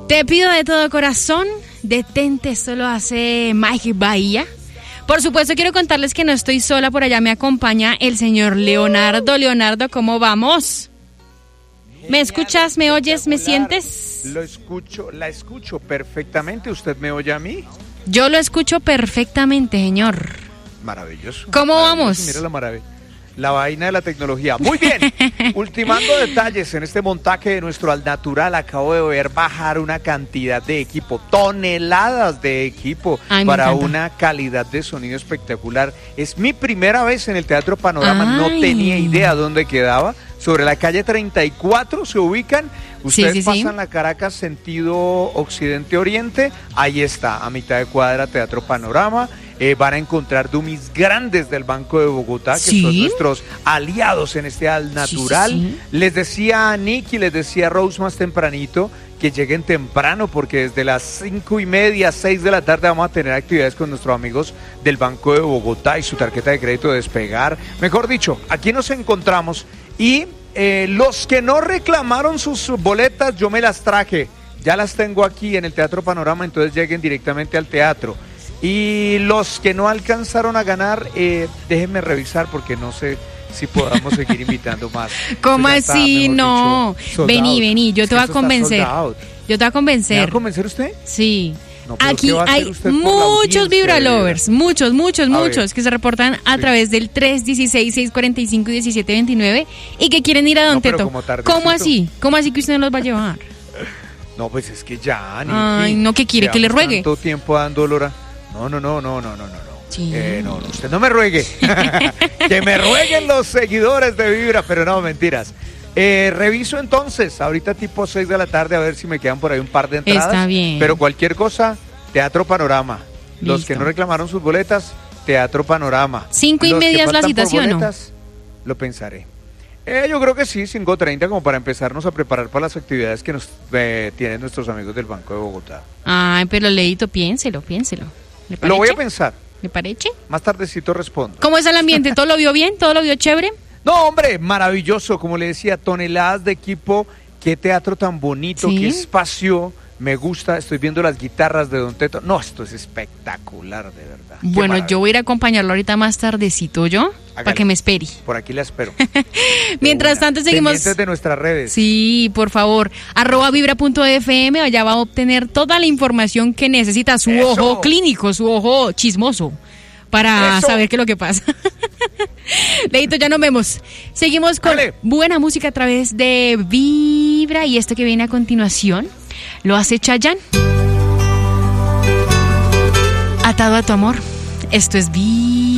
Te pido de todo corazón, detente, esto lo hace Mike Bahía. Por supuesto, quiero contarles que no estoy sola, por allá me acompaña el señor Leonardo. Leonardo, ¿cómo vamos? ¿Me escuchas, me oyes, me sientes? La escucho perfectamente. ¿Usted me oye a mí? Yo lo escucho perfectamente, señor. Maravilloso. ¿Cómo vamos? Mira la maravilla. La vaina de la tecnología. Muy bien. Ultimando detalles en este montaje de nuestro Al Natural. Acabo de ver bajar una cantidad de equipo, toneladas de equipo. Ay, para una calidad de sonido espectacular. Es mi primera vez en el Teatro Panorama. Ay. No tenía idea dónde quedaba. Sobre la calle 34 se ubican. Ustedes pasan la Caracas sentido occidente-oriente. Ahí está, a mitad de cuadra, Teatro Panorama. Van a encontrar dummies grandes del Banco de Bogotá, que son nuestros aliados en este Al Natural. Sí. Les decía a Nick y les decía a Rose más tempranito que lleguen temprano, porque desde las 5:30, 6 de la tarde vamos a tener actividades con nuestros amigos del Banco de Bogotá y su tarjeta de crédito de Despegar. Mejor dicho, aquí nos encontramos y los que no reclamaron sus boletas, yo me las traje. Ya las tengo aquí en el Teatro Panorama, entonces lleguen directamente al teatro. Y los que no alcanzaron a ganar, déjenme revisar porque no sé si podamos seguir invitando más. ¿Cómo así? No. Vení, yo te voy a convencer. Yo te voy a convencer. ¿Me va a convencer usted? Sí. No, aquí hay muchos Vibralovers, muchos, que se reportan a través del 316-645-1729 y que quieren ir a Don Teto. ¿Cómo así? ¿Cómo así que usted no los va a llevar? No, pues es que ya. Ay, no, ¿qué quiere? ¿Que le ruegue? Tanto tiempo dando olor a... No. Sí. No, usted no me ruegue. Que me rueguen los seguidores de Vibra, pero no, mentiras. Reviso entonces, ahorita tipo 6 de la tarde, a ver si me quedan por ahí un par de entradas. Está bien. Pero cualquier cosa, Teatro Panorama. Listo. Los que no reclamaron sus boletas, Teatro Panorama. 5:30 es la citación, boletas, ¿no? Lo pensaré. Yo creo que sí, 5:30, como para empezarnos a preparar para las actividades que nos tienen nuestros amigos del Banco de Bogotá. Ay, pero Leito, piénselo. Lo voy a pensar. ¿Le parece? Más tardecito respondo. ¿Cómo es el ambiente? ¿Todo lo vio bien? ¿Todo lo vio chévere? No, hombre, maravilloso. Como le decía, toneladas de equipo. Qué teatro tan bonito, qué espacio. Me gusta, estoy viendo las guitarras de Don Teto. No, esto es espectacular, de verdad. Bueno, yo voy a ir a acompañarlo ahorita más tardecito, para que me espere. Por aquí la espero. Mientras tanto, seguimos. Pendientes de nuestras redes. Sí, por favor. @vibra.fm, allá va a obtener toda la información que necesita, su ojo clínico, su ojo chismoso, para saber qué es lo que pasa. Leito, ya nos vemos. Seguimos con buena música a través de Vibra, y esto que viene a continuación lo hace Chayanne. Atado a tu amor. Esto es Vibra.